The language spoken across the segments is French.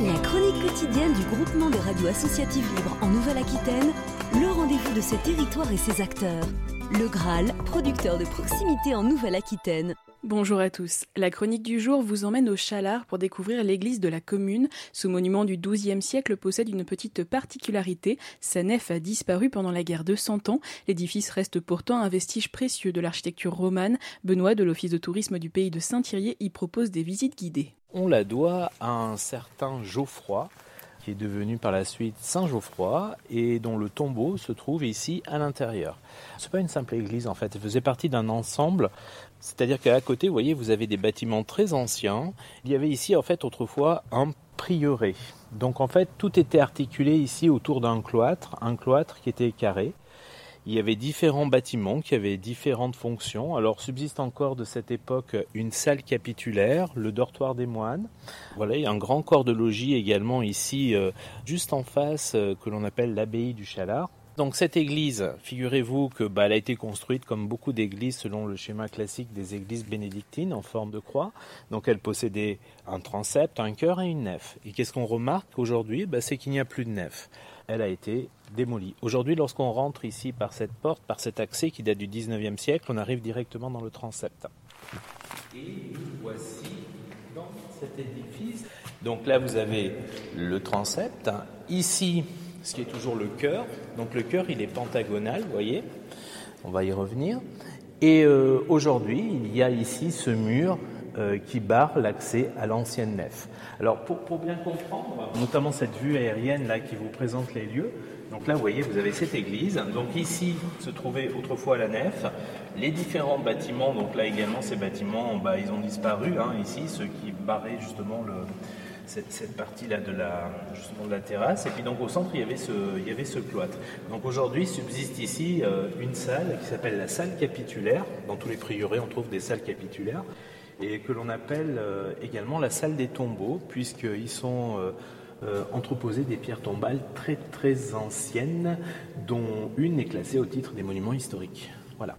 La chronique quotidienne du groupement des radios associatives libres en Nouvelle-Aquitaine, le rendez-vous de ce territoire et ses acteurs. Le Graal, producteur de proximité en Nouvelle-Aquitaine. Bonjour à tous. La chronique du jour vous emmène au Chalard pour découvrir l'église de la commune. Ce monument du XIIe siècle possède une petite particularité. Sa nef a disparu pendant la guerre de 100 ans. L'édifice reste pourtant un vestige précieux de l'architecture romane. Benoît de l'Office de tourisme du pays de Saint-Thirier y propose des visites guidées. On la doit à un certain Geoffroy, qui est devenu par la suite Saint-Geoffroy et dont le tombeau se trouve ici à l'intérieur. Ce n'est pas une simple église en fait, elle faisait partie d'un ensemble, c'est-à-dire qu'à côté, vous voyez, vous avez des bâtiments très anciens. Il y avait ici en fait autrefois un prieuré. Donc en fait, tout était articulé ici autour d'un cloître, un cloître qui était carré. Il y avait différents bâtiments qui avaient différentes fonctions. Alors subsiste encore de cette époque une salle capitulaire, le dortoir des moines. Voilà, il y a un grand corps de logis également ici, juste en face, que l'on appelle l'abbaye du Chalard. Donc cette église, figurez-vous que elle a été construite comme beaucoup d'églises selon le schéma classique des églises bénédictines en forme de croix. Donc elle possédait un transept, un chœur et une nef. Et qu'est-ce qu'on remarque aujourd'hui ? C'est qu'il n'y a plus de nef. Elle a été démolie. Aujourd'hui, lorsqu'on rentre ici par cette porte, par cet accès qui date du 19e siècle, on arrive directement dans le transept. Et nous voici dans cet édifice. Donc là, vous avez le transept. Ici, ce qui est toujours le chœur. Donc le chœur, il est pentagonal, vous voyez. On va y revenir. Et aujourd'hui, il y a ici ce mur qui barre l'accès à l'ancienne nef. Alors pour bien comprendre, notamment cette vue aérienne là qui vous présente les lieux, donc là vous voyez vous avez cette église, donc ici se trouvait autrefois la nef, les différents bâtiments, donc là également ces bâtiments ils ont disparu, ici ceux qui barraient justement cette partie-là de la terrasse, et puis donc au centre il y avait ce cloître. Donc aujourd'hui subsiste ici une salle qui s'appelle la salle capitulaire. Dans tous les prieurés on trouve des salles capitulaires, et que l'on appelle également la salle des tombeaux, puisqu'ils sont entreposés des pierres tombales très très anciennes, dont une est classée au titre des monuments historiques. Voilà.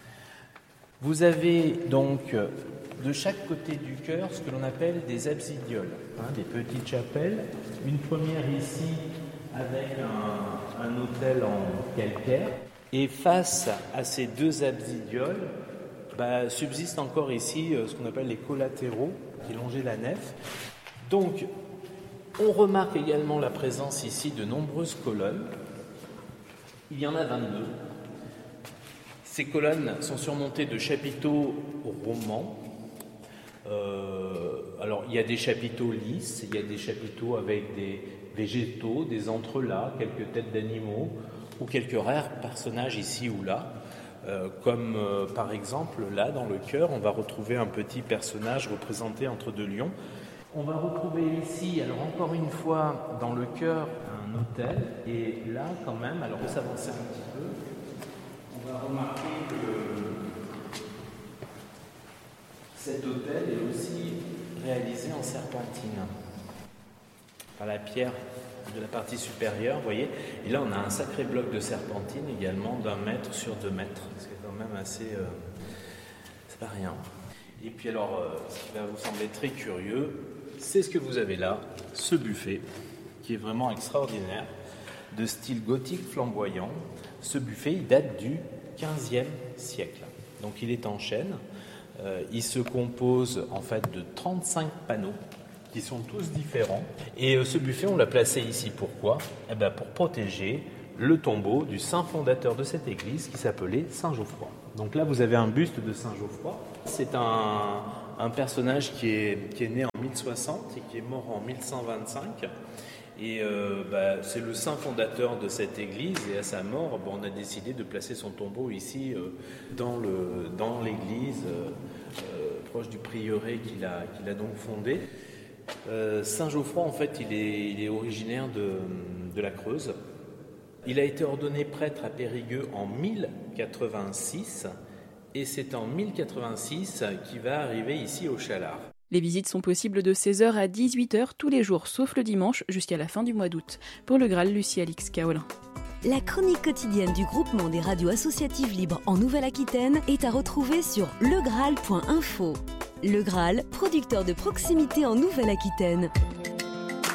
Vous avez donc de chaque côté du chœur ce que l'on appelle des absidioles, des petites chapelles. Une première ici avec un autel en calcaire, et face à ces deux absidioles, subsiste encore ici ce qu'on appelle les collatéraux qui longeaient la nef. Donc, on remarque également la présence ici de nombreuses colonnes. Il y en a 22. Ces colonnes sont surmontées de chapiteaux romans. Alors, il y a des chapiteaux lisses, il y a des chapiteaux avec des végétaux, des entrelacs, quelques têtes d'animaux ou quelques rares personnages ici ou là. Comme par exemple là dans le chœur on va retrouver un petit personnage représenté entre deux lions. On va retrouver ici, alors encore une fois dans le chœur, un autel, et là quand même, alors on va s'avancer un petit peu, on va remarquer que cet autel est aussi réalisé en serpentine par la pierre de la partie supérieure, vous voyez, et là on a un sacré bloc de serpentine également d'1 mètre sur 2 mètres, c'est quand même assez, c'est pas rien. Et puis alors, ce qui va vous sembler très curieux, c'est ce que vous avez là, ce buffet, qui est vraiment extraordinaire, de style gothique flamboyant. Ce buffet, il date du 15e siècle, donc il est en chêne, il se compose en fait de 35 panneaux, qui sont tous différents. Et ce buffet, on l'a placé ici. Pourquoi ? Pour protéger le tombeau du saint fondateur de cette église qui s'appelait Saint Geoffroy. Donc là, vous avez un buste de Saint Geoffroy. C'est un personnage qui est né en 1060 et qui est mort en 1125. Et c'est le saint fondateur de cette église, et à sa mort, on a décidé de placer son tombeau ici dans l'église, proche du prieuré qu'il a donc fondé. Saint Geoffroy, en fait, il est originaire de la Creuse. Il a été ordonné prêtre à Périgueux en 1086, et c'est en 1086 qu'il va arriver ici au Chalard. Les visites sont possibles de 16h à 18h tous les jours, sauf le dimanche, jusqu'à la fin du mois d'août. Pour le Graal, Lucie Alix Kaolin. La chronique quotidienne du groupement des radios associatives libres en Nouvelle-Aquitaine est à retrouver sur legraal.info. Le Graal, producteur de proximité en Nouvelle-Aquitaine.